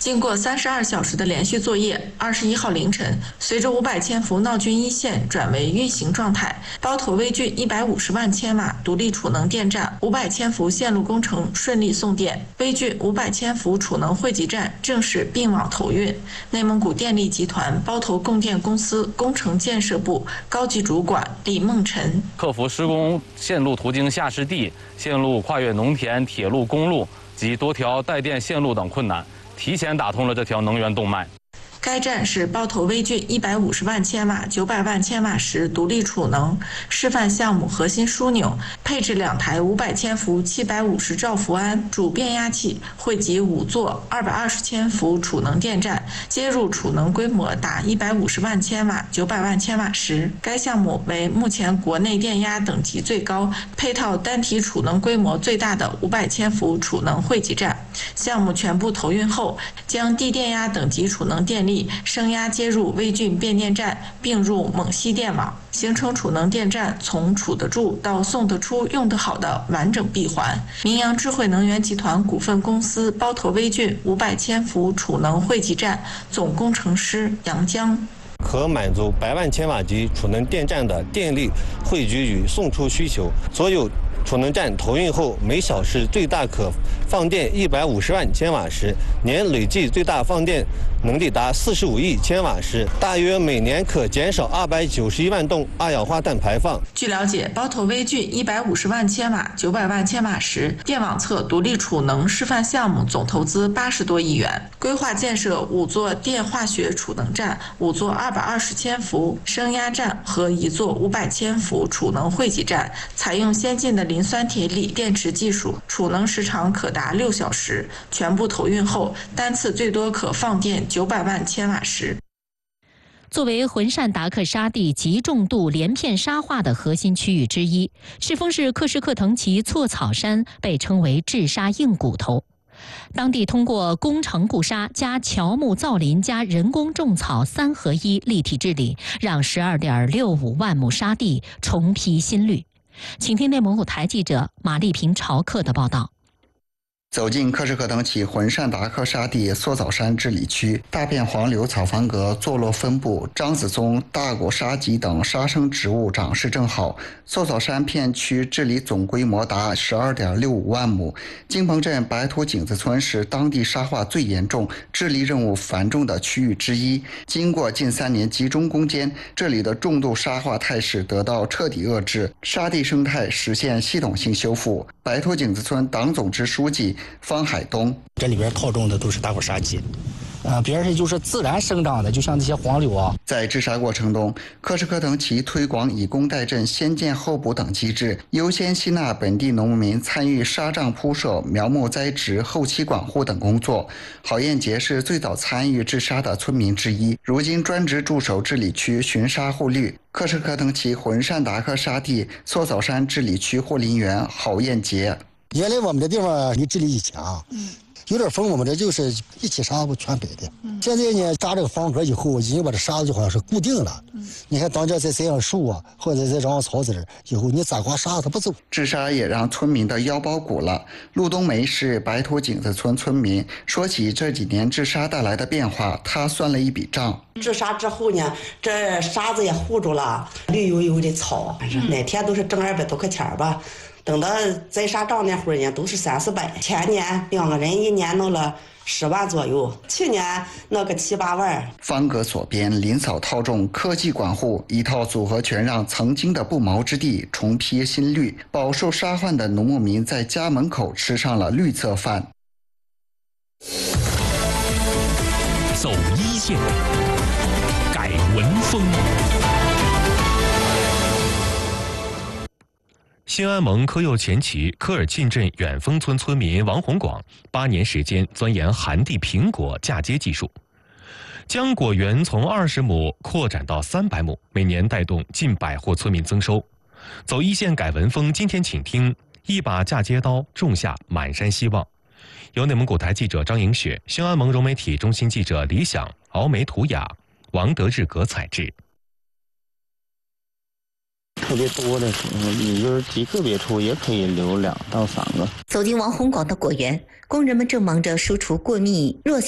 经过32小时的连续作业，21号凌晨，随着500千伏闹军一线转为运行状态，包头微郡150万千瓦独立储能电站500千伏线路工程顺利送电，微郡500千伏储能汇集站正式并网投运。内蒙古电力集团包头供电公司工程建设部高级主管李梦辰， 克服施工线路途经下湿地、线路跨越农田、铁路、公路及多条带电线路等困难，提前打通了这条能源动脉。 该站是包头微郡150万千瓦、900万千瓦时独立储能示范项目核心枢纽，配置2台500千伏750兆伏安主变压器，汇集5座220千伏储能电站，接入储能规模达150万千瓦、900万千瓦时。该项目为目前国内电压等级最高、配套单体储能规模最大的500千伏储能汇集站。项目全部投运后，将低电压等级储能电力升压接入微郡变电站，并入蒙西电网，形成储能电站从储得住到送得出、用得好的完整闭环。明阳智慧能源集团股份公司包头微郡500千伏储能汇集站总工程师杨江， 可满足100万千瓦级储能电站的电力汇聚与送出需求。所有储能站投运后，每小时最大可放电150万千瓦时，年累计最大放电能力达45亿千瓦时，大约每年可减少291万吨二氧化碳排放。 据了解，包头微郡150万千瓦、900万千瓦时电网侧独立储能示范项目总投资80多亿元，规划建设5座电化学储能站、5座220千伏升压站和1座500千伏储能汇集站，采用先进的磷酸铁锂电池技术，储能时长可达6小时。全部投运后，单次最多可放电900万千瓦时。 作为浑善达克沙地极重度连片沙化的核心区域之一，赤峰市克什克腾旗错草山被称为治沙硬骨头。当地通过工程固沙加乔木造林加人工种草3合1立体治理，让12.65万亩沙地重披新绿。请听内蒙古台记者马丽萍、朝克的报道。 走进克什克腾旗浑善达克沙地梭枣山治理区，大片黄柳草房格坐落分布，樟子松、大果沙棘等沙生植物长势正好。梭枣山片区治理总规模达12.65万亩。金鹏镇白土井子村是当地沙化最严重、治理任务繁重的区域之一。经过近3年集中攻坚，这里的重度沙化态势得到彻底遏制，沙地生态实现系统性修复。白土井子村党总支书记方海东， 这里边套种的都是大果沙棘，别人就是自然生长的，就像这些黄柳啊。在治沙过程中，克什克腾旗推广以工代赈、先建后补等机制，优先吸纳本地农民参与沙障铺设、苗木栽植、后期管护等工作。郝艳杰是最早参与治沙的村民之一，如今专职驻守治理区巡沙护绿。克什克腾旗浑善达克沙地梭枣山治理区护林员郝艳杰。 原来我们这地方离治理以前有点风，我们这就是一起沙子全白的。现在呢，搭这个房格以后，已经把这沙子就好像是固定了。你看，当这再栽上树啊，或者再长上草籽以后，你咋刮沙它不走。 治沙也让村民的腰包鼓了。陆冬梅是白土井子村村民，说起这几年治沙带来的变化，他算了一笔账。 治沙之后呢，这沙子也护住了，绿油油的草，哪天都是挣200多块钱吧。等到栽沙仗那会儿呢，都是300-400。前年2个人1年弄了10万左右，去年弄个7-8万。 方格左边林草套种、科技管护，一套组合拳让曾经的不毛之地重披新绿。饱受沙患的农牧民在家门口吃上了绿色饭。 走一线，改文风。新安盟科右前旗科尔沁镇远丰村村民王洪广8年时间钻研寒地苹果嫁接技术，将果园从20亩扩展到300亩，每年带动近100户村民增收。走一线改文风，今天请听一把嫁接刀种下满山希望。由内蒙古台记者张莹雪、新安盟融媒体中心记者李想、敖梅图雅、王德日格采制。 特别多的时候，一根极个别处也可以留2到3个。 走进王洪广的果园，工人们正忙着疏除过密弱